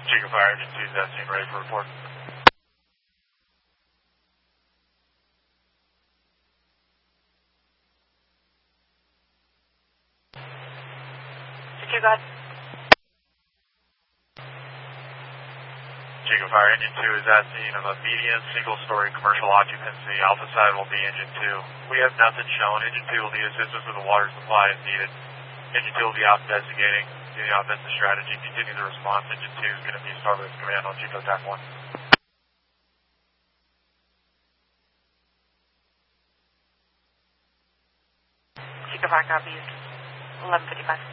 Chico Fire Engine 2 is at scene, ready for report. Chico, go ahead. Chico Fire Engine 2 is at scene of a median single-story commercial occupancy. Alpha side will be Engine 2. We have nothing shown. Engine 2 will need assistance with the water supply as needed. Engine 2 will be out investigating, doing the offensive strategy, continue the response. Engine 2 is going to be Starboard Command on Chico TAC 1. Chico Fire, copies. 11:55.